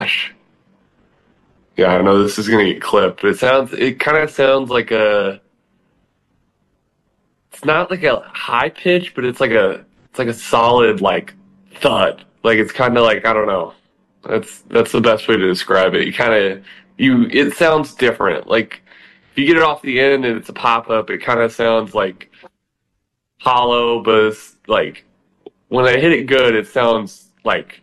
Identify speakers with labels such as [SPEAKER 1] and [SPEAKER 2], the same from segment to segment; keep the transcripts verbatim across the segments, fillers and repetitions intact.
[SPEAKER 1] gosh. Yeah, I know this is gonna get clipped, but it sounds. It kind of sounds like a. It's not like a high pitch, but it's like a. It's like a solid like thud. Like it's kind of like I don't know. That's that's the best way to describe it. You kind of you. It sounds different. Like if you get it off the end and it's a pop up, it kind of sounds like hollow, but it's like when I hit it good, it sounds like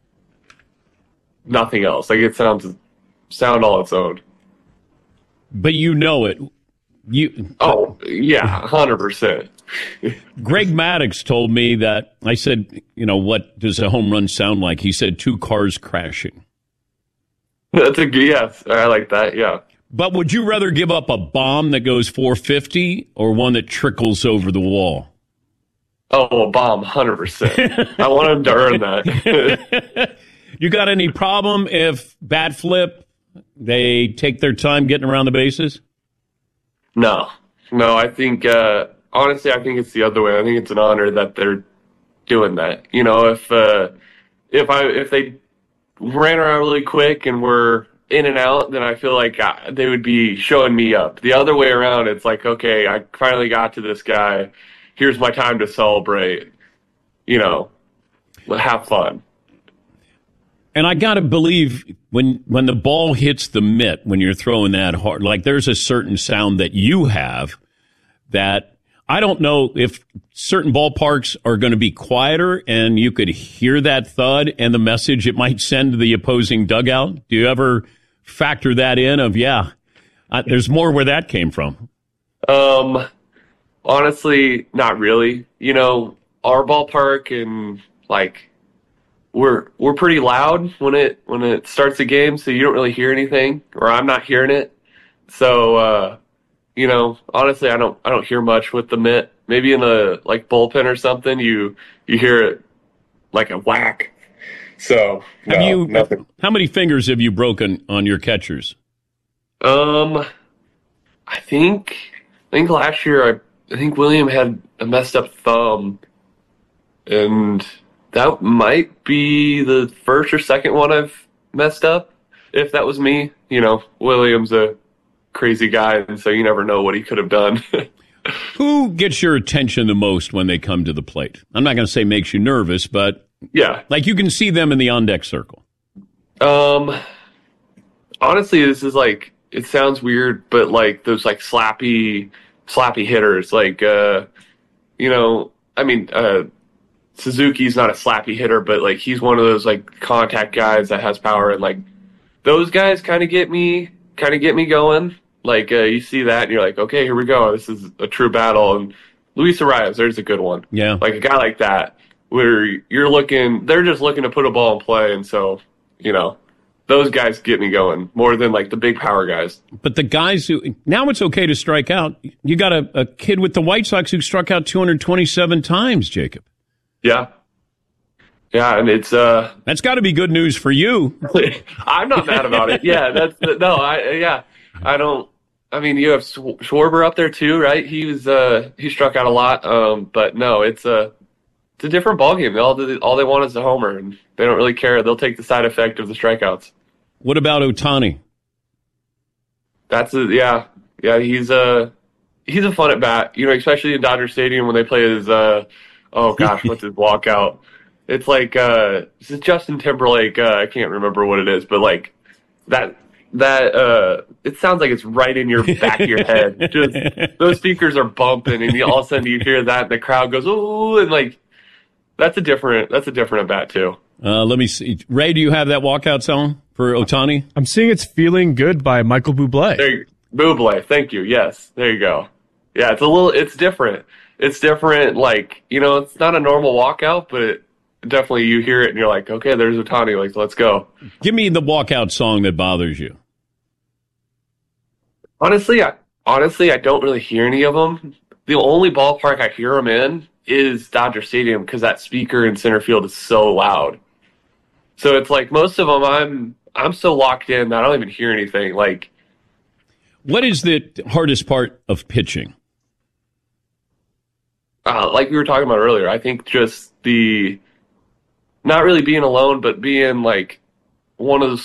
[SPEAKER 1] nothing else. Like it sounds sound all its own.
[SPEAKER 2] But you know it. You
[SPEAKER 1] oh yeah, one hundred percent.
[SPEAKER 2] Greg Maddux told me that. I said, you know, what does a home run sound like? He said two cars crashing.
[SPEAKER 1] That's a yes. I like that. Yeah.
[SPEAKER 2] But would you rather give up a bomb that goes four fifty or one that trickles over the wall?
[SPEAKER 1] Oh, a bomb, one hundred percent. I want him to earn that.
[SPEAKER 2] You got any problem if bat flip, they take their time getting around the bases?
[SPEAKER 1] No. No, I think, uh, honestly, I think it's the other way. I think it's an honor that they're doing that. You know, if uh, if I if they ran around really quick and were in and out, then I feel like uh, they would be showing me up. The other way around, it's like, okay, I finally got to this guy. Here's my time to celebrate. You know, have fun.
[SPEAKER 2] And I got to believe when when the ball hits the mitt, when you're throwing that hard, like there's a certain sound that you have that I don't know if certain ballparks are going to be quieter and you could hear that thud and the message it might send to the opposing dugout. Do you ever factor that in of, yeah, uh, there's more where that came from?
[SPEAKER 1] Um, honestly, not really. You know, our ballpark and like, We're we're pretty loud when it when it starts the game, so you don't really hear anything, or I'm not hearing it. So uh, you know, honestly, I don't I don't hear much with the mitt. Maybe in a like bullpen or something, you you hear it like a whack. So no,
[SPEAKER 2] have you?
[SPEAKER 1] nothing.
[SPEAKER 2] How many fingers have you broken on your catchers?
[SPEAKER 1] Um, I think I think last year I I think William had a messed up thumb, and that might be the first or second one I've messed up. If that was me, you know, William's a crazy guy, and so you never know what he could have done.
[SPEAKER 2] Who gets your attention the most when they come to the plate? I'm not going to say makes you nervous, but
[SPEAKER 1] yeah,
[SPEAKER 2] like you can see them in the on-deck circle.
[SPEAKER 1] Um, honestly, this is like, it sounds weird, but like those like slappy, slappy hitters, like, uh, you know, I mean, uh, Suzuki's not a slappy hitter, but like he's one of those like contact guys that has power, and like those guys kind of get me, kind of get me going. Like uh, you see that, and you're like, okay, here we go. This is a true battle. And Luis Arias, there's a good one.
[SPEAKER 2] Yeah,
[SPEAKER 1] like a guy like that, where you're looking, they're just looking to put a ball in play, and so you know, those guys get me going more than like the big power guys.
[SPEAKER 2] But the guys who now it's okay to strike out. You got a, a kid with the White Sox who struck out two hundred twenty-seven times, Jacob.
[SPEAKER 1] Yeah. Yeah, and it's uh
[SPEAKER 2] that's got to be good news for you.
[SPEAKER 1] I'm not mad about it. Yeah, that's no, I yeah, I don't. I mean, you have Schwarber up there too, right? He was uh he struck out a lot, um, but no, it's a it's a different ballgame. All the, all they want is a homer, and they don't really care. They'll take the side effect of the strikeouts.
[SPEAKER 2] What about Ohtani?
[SPEAKER 1] That's a yeah, yeah. He's a he's a fun at bat, you know, especially in Dodger Stadium when they play his uh. Oh gosh, what's his walkout? It's like uh, it's Justin Timberlake. Uh, I can't remember what it is, but like that that uh, it sounds like it's right in your back of your head. Just those speakers are bumping, and you, all of a sudden you hear that, and the crowd goes ooh, and like that's a different that's a different at bat too.
[SPEAKER 2] Uh, let me see, Ray. Do you have that walkout song for Ohtani?
[SPEAKER 3] I'm seeing "It's Feeling Good" by Michael Bublé.
[SPEAKER 1] There, you, Bublé. Thank you. Yes, there you go. Yeah, it's a little. It's different. It's different, like, you know, it's not a normal walkout, but it, definitely you hear it and you're like, okay, there's Ohtani, like, let's go.
[SPEAKER 2] Give me the walkout song that bothers you.
[SPEAKER 1] Honestly, I, honestly, I don't really hear any of them. The only ballpark I hear them in is Dodger Stadium because that speaker in center field is so loud. So it's like most of them, I'm I'm so locked in that I don't even hear anything. Like,
[SPEAKER 2] what is the hardest part of pitching?
[SPEAKER 1] Uh, like we were talking about earlier, I think just the not really being alone, but being like one of the